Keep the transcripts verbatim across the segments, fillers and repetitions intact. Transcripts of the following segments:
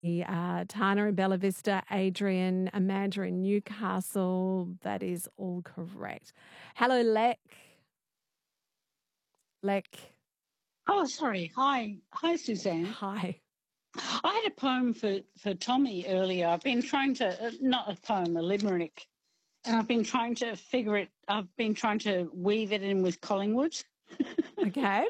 Uh, Tana in Bella Vista, Adrian, Amanda in Newcastle. That is all correct. Hello, Lek. Lek. Oh, sorry. Hi. Hi, Suzanne. Hi. I had a poem for, for Tommy earlier. I've been trying to, uh, not a poem, a limerick, and I've been trying to figure it, I've been trying to weave it in with Collingwood. Okay.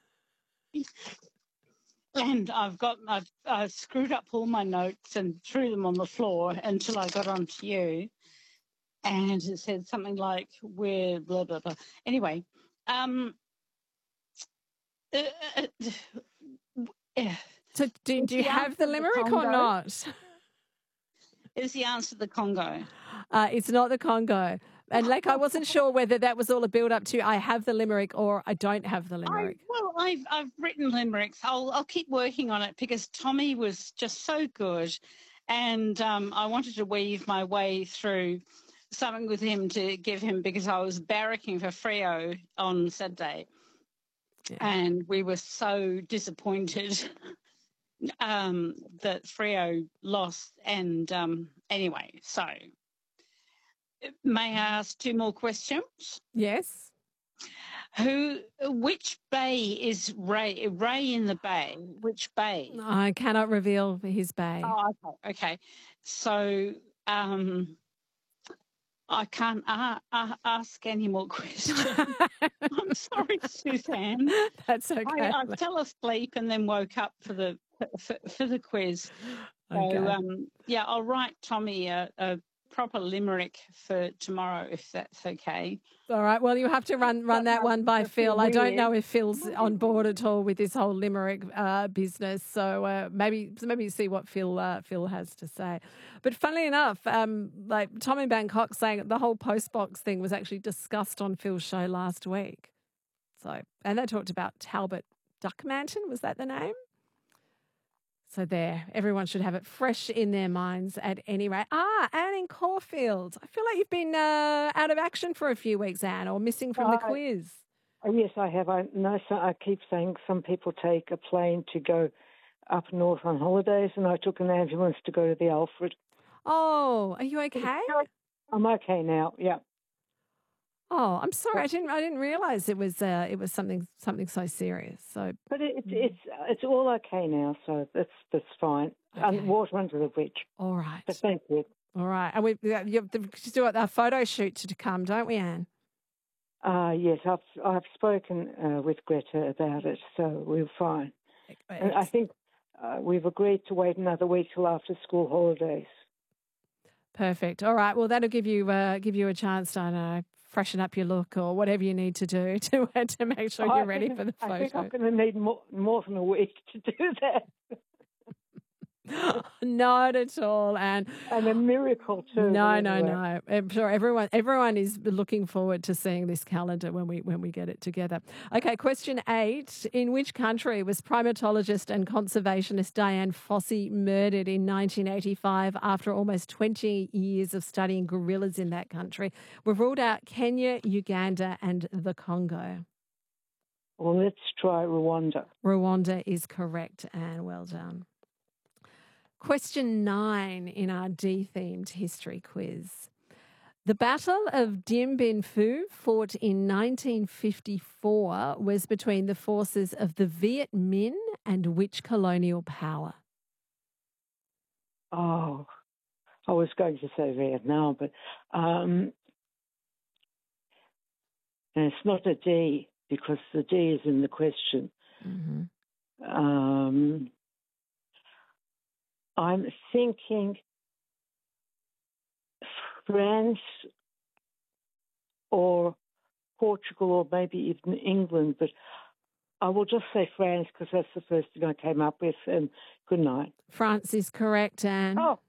And I've got, I've, I've screwed up all my notes and threw them on the floor until I got onto you. And it said something like, we're blah, blah, blah. Anyway, um, uh, uh, uh, So do, do you have the limerick or not? Is the answer the Congo? Uh, it's not the Congo. And like, I wasn't sure whether that was all a build up to I have the limerick or I don't have the limerick. I, well, I've I've written limericks. I'll I'll keep working on it because Tommy was just so good, and um, I wanted to weave my way through something with him to give him because I was barracking for Freo on Saturday, yeah. And we were so disappointed um, that Freo lost. And um, anyway, so. May I ask two more questions? Yes. Who, which bay is Ray? Ray in the Bay. Which bay? I cannot reveal his bay. Oh, okay. Okay. So, um, I can't uh, uh, ask any more questions. I'm sorry, Suzanne. That's okay. I, I fell asleep and then woke up for the for, for the quiz. Okay. So, um, yeah, I'll write Tommy a, a proper limerick for tomorrow, if that's okay. All right. Well, you have to run run that one by Phil. I don't know if Phil's on board at all with this whole limerick uh, business. So uh, maybe maybe see what Phil uh, Phil has to say. But funnily enough, um, like Tom in Bangkok saying the whole postbox thing was actually discussed on Phil's show last week. So and they talked about Talbot Duckmanton. Was that the name? So there, everyone should have it fresh in their minds at any rate. Ah, Anne in Caulfield. I feel like you've been uh, out of action for a few weeks, Anne, or missing from the uh, quiz. Yes, I have. I know. So I keep saying some people take a plane to go up north on holidays, and I took an ambulance to go to the Alfred. Oh, are you okay? I'm okay now. Yeah. Oh, I'm sorry. I didn't. I didn't realise it was. Uh, it was something. Something so serious. So, but it, it's it's it's all okay now. So that's that's fine. Okay. And water under the bridge. All right. But thank you. All right. And we you have to do a photo shoot to come, don't we, Anne? Uh yes, I've I've spoken uh, with Greta about it, so we're fine. And I think uh, we've agreed to wait another week till after school holidays. Perfect. All right. Well, that'll give you uh, give you a chance to, I don't know, freshen up your look or whatever you need to do to to make sure you're ready for the photo. I think I'm going to need more, more than a week to do that. Not at all, and and a miracle too. No, no, no. I'm sure everyone everyone is looking forward to seeing this calendar when we when we get it together. Okay, question eight: in which country was primatologist and conservationist Dian Fossey murdered in nineteen eighty-five after almost twenty years of studying gorillas in that country? We've ruled out Kenya, Uganda, and the Congo. Well, let's try Rwanda. Rwanda is correct, Anne. Well done. Question nine in our D-themed history quiz. The Battle of Dien Bien Phu, fought in nineteen fifty-four, was between the forces of the Viet Minh and which colonial power? Oh, I was going to say Vietnam, but um, and it's not a D because the D is in the question. Mm-hmm. Um, I'm thinking France or Portugal or maybe even England, but I will just say France because that's the first thing I came up with, and good night. France is correct, Anne. Oh.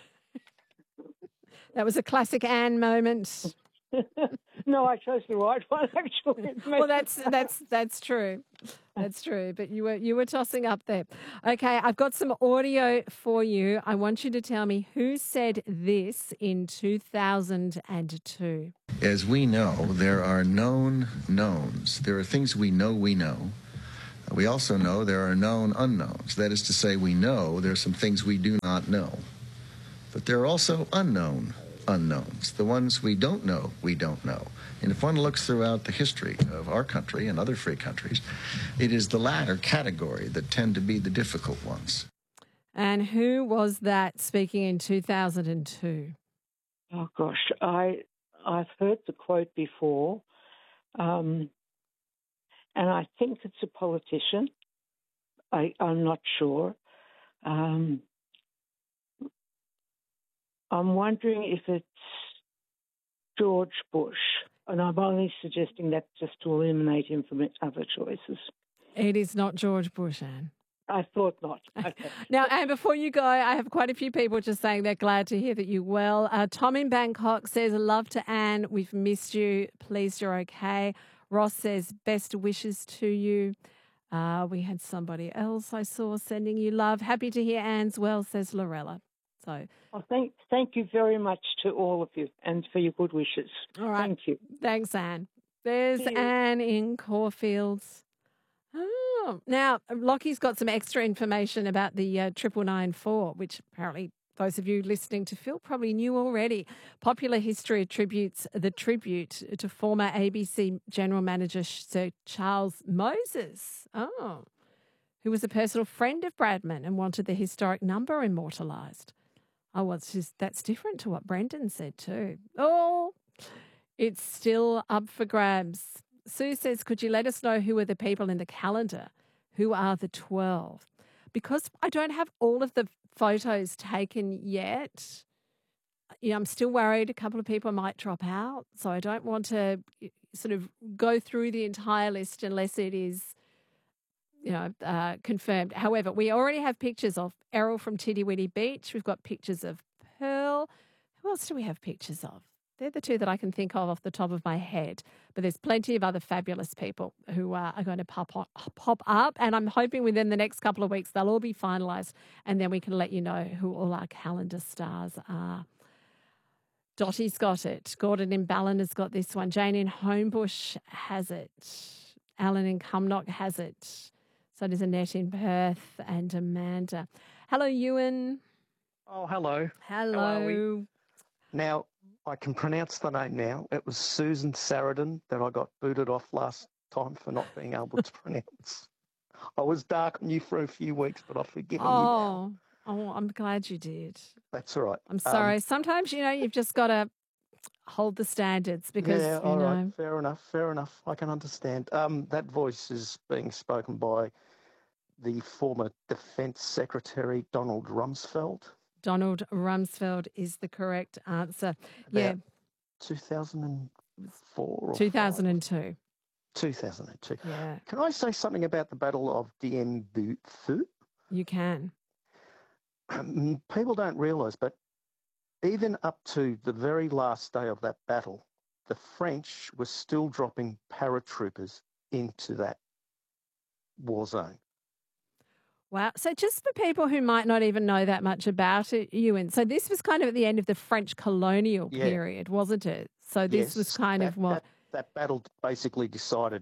That was a classic Anne moment. No, I chose the right one, actually. Well, that's that's that's true. That's true. But you were you were tossing up there. Okay, I've got some audio for you. I want you to tell me who said this in two thousand two. As we know, there are known knowns. There are things we know we know We also know there are known unknowns. That is to say, we know there are some things we do not know. But there are also unknown unknowns. The ones we don't know, we don't know. And if one looks throughout the history of our country and other free countries, it is the latter category that tend to be the difficult ones. And who was that speaking in two thousand two? Oh, gosh, I, I've heard the quote before, um, and I think it's a politician. I, I'm not sure. Um, I'm wondering if it's George Bush, and I'm only suggesting that just to eliminate him from other choices. It is not George Bush, Anne. I thought not. Okay. Now, Anne, before you go, I have quite a few people just saying they're glad to hear that you're well. Uh, Tom in Bangkok says, love to Anne. We've missed you. Pleased you're okay. Ross says, best wishes to you. Uh, we had somebody else I saw sending you love. Happy to hear Anne's well, says Lorella. So, well, thank, thank you very much to all of you and for your good wishes. All right. Thank you. Thanks, Anne. There's Anne in Caulfields. Oh, now, Lockie's got some extra information about the uh, triple nine four, which apparently those of you listening to Phil probably knew already. Popular history attributes the tribute to former A B C General Manager Sir Charles Moses, oh, who was a personal friend of Bradman and wanted the historic number immortalised. Oh, well, it's just, that's different to what Brendan said too. Oh, it's still up for grabs. Sue says, could you let us know who are the people in the calendar? Who are the twelve? Because I don't have all of the photos taken yet, you know, I'm still worried a couple of people might drop out. So I don't want to sort of go through the entire list unless it is, you know, uh, confirmed. However, we already have pictures of Errol from Tiddy Widdy Beach. We've got pictures of Pearl. Who else do we have pictures of? They're the two that I can think of off the top of my head. But there's plenty of other fabulous people who uh, are going to pop, on, pop up. And I'm hoping within the next couple of weeks they'll all be finalised. And then we can let you know who all our calendar stars are. Dottie's got it. Gordon in Ballin has got this one. Jane in Homebush has it. Alan in Cumnock has it. So does Annette in Perth and Amanda. Hello, Ewan. Oh, hello. Hello. How are we? Now, I can pronounce the name now. It was Susan Sarandon that I got booted off last time for not being able to pronounce. I was dark on you for a few weeks, but I've forgiven oh, you now. Oh, I'm glad you did. That's all right. I'm sorry. Um, Sometimes, you know, you've just got to hold the standards because, yeah, you all know. right. Fair enough. Fair enough. I can understand. Um, that voice is being spoken by the former Defence Secretary, Donald Rumsfeld. Donald Rumsfeld is the correct answer. About yeah. two thousand four or two thousand two. two thousand two. Yeah. Can I say something about the Battle of Dien Bien Phu? You can. Um, people don't realise, but even up to the very last day of that battle, the French were still dropping paratroopers into that war zone. Wow. So just for people who might not even know that much about it, Ewan, so this was kind of at the end of the French colonial Yeah. period, wasn't it? So this Yes, was kind that, of what... That, that battle basically decided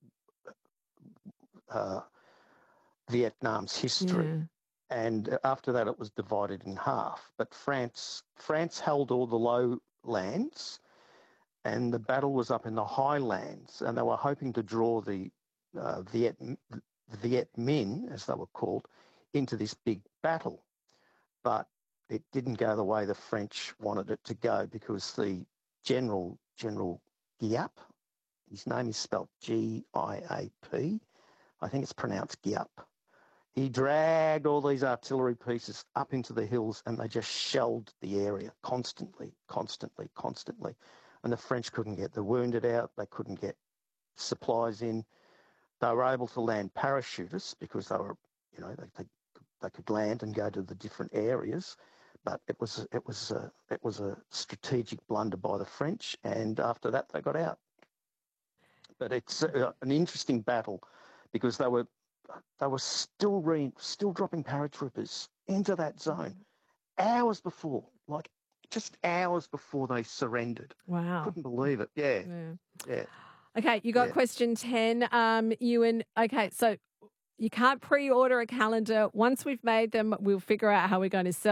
uh, Vietnam's history. Yeah. And after that, it was divided in half. But France, France held all the lowlands, and the battle was up in the highlands, and they were hoping to draw the uh, Viet, Viet Minh, as they were called, into this big battle. But it didn't go the way the French wanted it to go because the general, General Giap, his name is spelled G I A P, I think it's pronounced Giap. He dragged all these artillery pieces up into the hills and they just shelled the area constantly, constantly, constantly. And the French couldn't get the wounded out. They couldn't get supplies in. They were able to land parachutists because they were, you know, they, they, they could land and go to the different areas. But it was, it was, a, it was a strategic blunder by the French. And after that, they got out. But it's a, an interesting battle because they were, They were still re, still dropping paratroopers into that zone hours before, like just hours before they surrendered. Wow. Couldn't believe it. Yeah. Yeah. Yeah. Okay, you got Yeah. question ten, um, Ewan. Okay, so You can't pre-order a calendar. Once we've made them, we'll figure out how we're going to sell